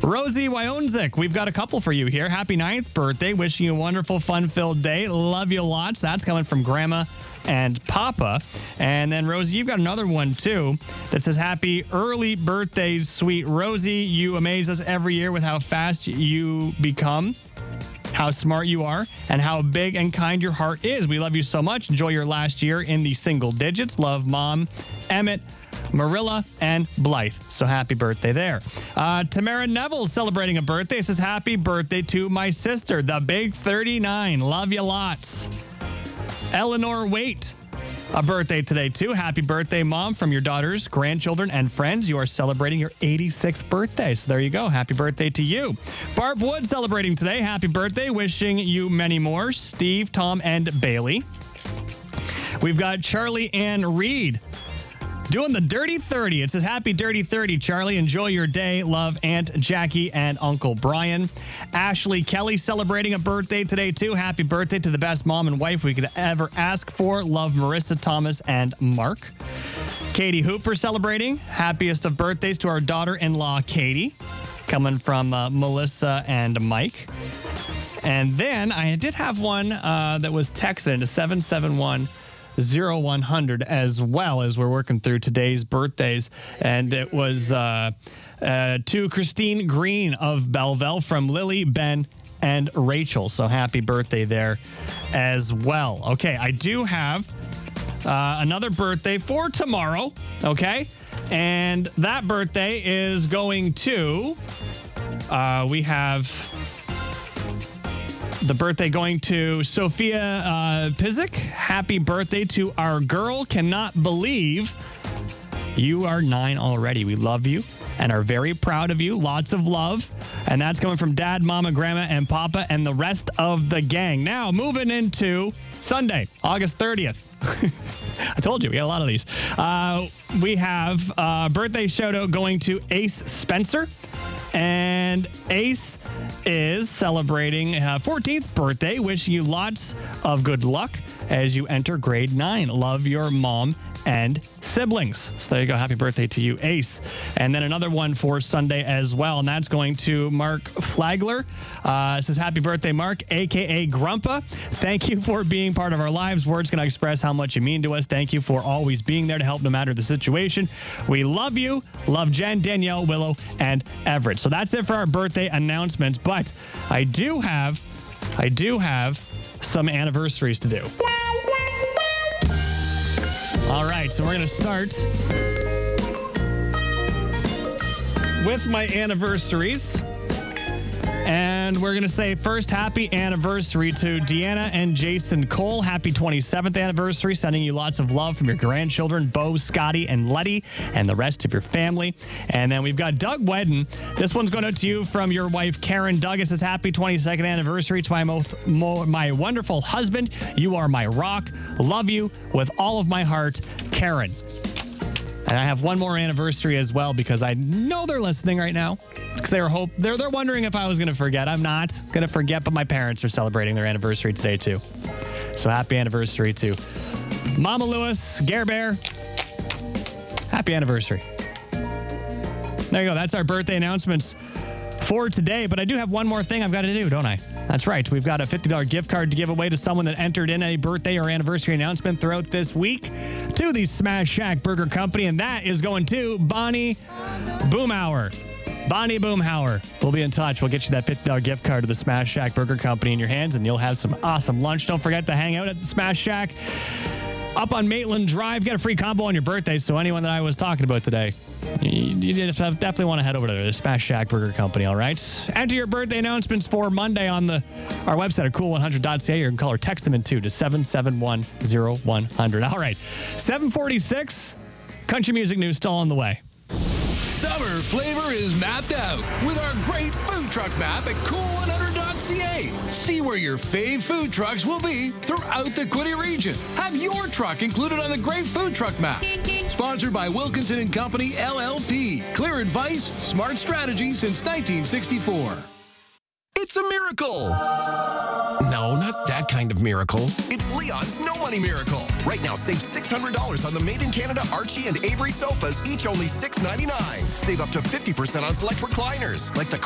Rosie Wyonzik, we've got a couple for you here. Happy 9th birthday. Wishing you a wonderful, fun-filled day. Love you lots. That's coming from Grandma and Papa. And then, Rosie, you've got another one, too, that says, happy early birthday, sweet Rosie. You amaze us every year with how fast you become, how smart you are, and how big and kind your heart is. We love you so much. Enjoy your last year in the single digits. Love, Mom, Emmett, Marilla, and Blythe. So happy birthday there. Tamara Neville's celebrating a birthday. It says, happy birthday to my sister, the big 39. Love you lots. Eleanor Waite, a birthday today, too. Happy birthday, Mom, from your daughters, grandchildren, and friends. You are celebrating your 86th birthday. So there you go. Happy birthday to you. Barb Wood celebrating today. Happy birthday. Wishing you many more. Steve, Tom, and Bailey. We've got Charlie Ann Reed doing the Dirty 30. It says, happy Dirty 30, Charlie. Enjoy your day. Love, Aunt Jackie and Uncle Brian. Ashley Kelly celebrating a birthday today, too. Happy birthday to the best mom and wife we could ever ask for. Love, Marissa, Thomas, and Mark. Katie Hooper celebrating. Happiest of birthdays to our daughter-in-law, Katie. Coming from Melissa and Mike. And then I did have one that was texted into 771-0100 as well, as we're working through today's birthdays. And it was to Christine Green of Belleville from Lily, Ben, and Rachel. So happy birthday there as well. Okay, I do have another birthday for tomorrow, okay? And that birthday is going to, we have the birthday going to Sophia Pizik. Happy birthday to our girl. Cannot believe you are 9 already. We love you and are very proud of you. Lots of love. And that's coming from Dad, Mama, Grandma, and Papa, and the rest of the gang. Now, moving into Sunday, August 30th. I told you, we got a lot of these. We have a birthday shout-out going to Ace Spencer. And Ace is celebrating 14th birthday. Wishing you lots of good luck as you enter grade 9. Love your mom and siblings. So there you go. Happy birthday to you, Ace. And then another one for Sunday as well, and that's going to Mark Flagler. It says, happy birthday, Mark, a.k.a. Grumpa. Thank you for being part of our lives. Words can express how much you mean to us. Thank you for always being there to help no matter the situation. We love you. Love Jen, Danielle, Willow, and Everett. So that's it for our birthday announcements, but I do have some anniversaries to do. All right, so we're going to start with my anniversaries. And we're going to say first, happy anniversary to Deanna and Jason Cole. Happy 27th anniversary. Sending you lots of love from your grandchildren, Bo, Scotty, and Letty, and the rest of your family. And then we've got Doug Wedden. This one's going out to you from your wife, Karen. Doug, it says, happy 22nd anniversary to my wonderful husband. You are my rock. Love you with all of my heart, Karen. And I have one more anniversary as well, because I know they're listening right now. Because they're wondering if I was going to forget. I'm not going to forget, but my parents are celebrating their anniversary today, too. So happy anniversary to Mama Lewis, Gare Bear. Happy anniversary. There you go. That's our birthday announcements for today. But I do have one more thing I've got to do, don't I? That's right. We've got a $50 gift card to give away to someone that entered in a birthday or anniversary announcement throughout this week to the Smash Shack Burger Company, and that is going to Bonnie Boomhauer. Bonnie Boomhauer. We'll be in touch. We'll get you that $50 gift card to the Smash Shack Burger Company in your hands, and you'll have some awesome lunch. Don't forget to hang out at the Smash Shack up on Maitland Drive. Get a free combo on your birthday, so anyone that I was talking about today, you just definitely want to head over to the Smash Shack Burger Company, all right? Enter your birthday announcements for Monday on our website at cool100.ca. You can call or text them in, too, to 771-0100. All right, 7:46, country music news still on the way. Summer flavor is mapped out with our great food truck map at cool100.ca. See where your fave food trucks will be throughout the Quinte region. Have your truck included on the great food truck map. Sponsored by Wilkinson & Company, LLP. Clear advice, smart strategy since 1964. It's a miracle. No, not that kind of miracle. It's Leon's No Money Miracle. Right now, save $600 on the Made in Canada Archie and Avery sofas, each only $699. Save up to 50% on select recliners, like the